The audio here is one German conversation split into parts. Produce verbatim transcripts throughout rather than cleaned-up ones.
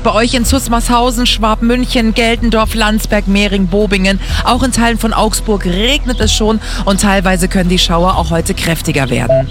Bei euch in Zusmarshausen, Schwabmünchen, Geltendorf, Landsberg, Mehring, Bobingen, auch in Teilen von Augsburg regnet es schon und teilweise können die Schauer auch heute kräftiger werden.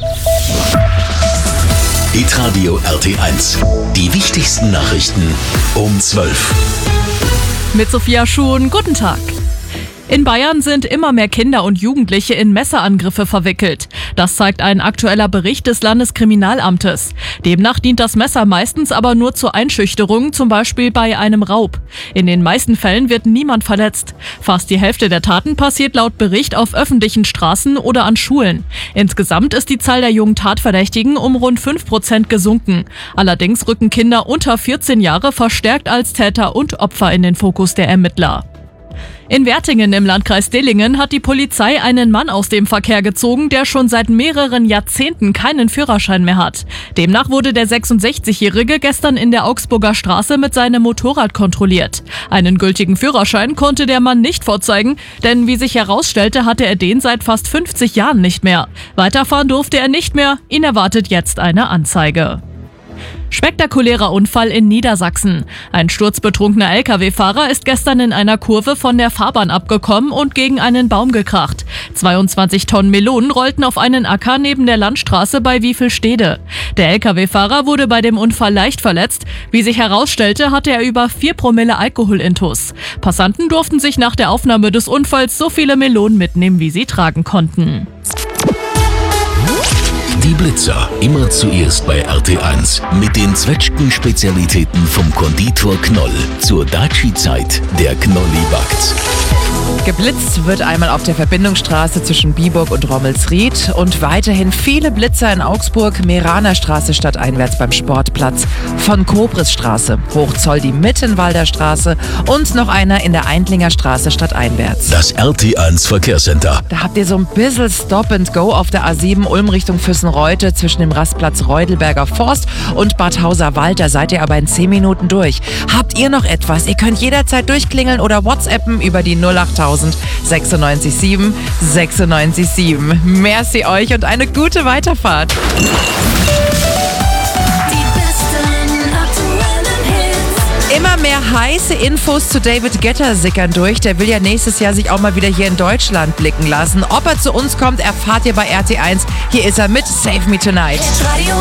Hitradio R T eins. Die wichtigsten Nachrichten um zwölf. Mit Sophia Schuhn, guten Tag. In Bayern sind immer mehr Kinder und Jugendliche in Messerangriffe verwickelt. Das zeigt ein aktueller Bericht des Landeskriminalamtes. Demnach dient das Messer meistens aber nur zur Einschüchterung, zum Beispiel bei einem Raub. In den meisten Fällen wird niemand verletzt. Fast die Hälfte der Taten passiert laut Bericht auf öffentlichen Straßen oder an Schulen. Insgesamt ist die Zahl der jungen Tatverdächtigen um rund fünf Prozent gesunken. Allerdings rücken Kinder unter vierzehn Jahre verstärkt als Täter und Opfer in den Fokus der Ermittler. In Wertingen im Landkreis Dillingen hat die Polizei einen Mann aus dem Verkehr gezogen, der schon seit mehreren Jahrzehnten keinen Führerschein mehr hat. Demnach wurde der sechsundsechzigjährige gestern in der Augsburger Straße mit seinem Motorrad kontrolliert. Einen gültigen Führerschein konnte der Mann nicht vorzeigen, denn wie sich herausstellte, hatte er den seit fast fünfzig Jahren nicht mehr. Weiterfahren durfte er nicht mehr, ihn erwartet jetzt eine Anzeige. Spektakulärer Unfall in Niedersachsen. Ein sturzbetrunkener L K W-Fahrer ist gestern in einer Kurve von der Fahrbahn abgekommen und gegen einen Baum gekracht. zweiundzwanzig Tonnen Melonen rollten auf einen Acker neben der Landstraße bei Wiefelstede. Der L K W-Fahrer wurde bei dem Unfall leicht verletzt. Wie sich herausstellte, hatte er über vier Promille Alkoholintus. Passanten durften sich nach der Aufnahme des Unfalls so viele Melonen mitnehmen, wie sie tragen konnten. Die Blitzer, immer zuerst bei R T eins. Mit den Zwetschgen-Spezialitäten vom Konditor Knoll. Zur Daci-Zeit, der Knolli backt. Geblitzt wird einmal auf der Verbindungsstraße zwischen Biburg und Rommelsried und weiterhin viele Blitzer in Augsburg, Meraner Straße stadteinwärts beim Sportplatz, von Kobrisstraße, Hochzoll die Mittenwalder Straße und noch einer in der Eindlinger Straße stadteinwärts. Das R T eins Verkehrscenter. Da habt ihr so ein bisschen Stop and Go auf der A sieben Ulm Richtung Füssenreute zwischen dem Rastplatz Reudelberger Forst und Bad Hauser Wald. Da seid ihr aber in zehn Minuten durch. Habt ihr noch etwas? Ihr könnt jederzeit durchklingeln oder WhatsAppen über die null achttausend sechsundneunzig sieben sechsundneunzig sieben. Merci euch und eine gute Weiterfahrt. Immer mehr heiße Infos zu David Guetta sickern durch. Der will ja nächstes Jahr sich auch mal wieder hier in Deutschland blicken lassen. Ob er zu uns kommt, erfahrt ihr bei R T eins. Hier ist er mit Save Me Tonight. Radio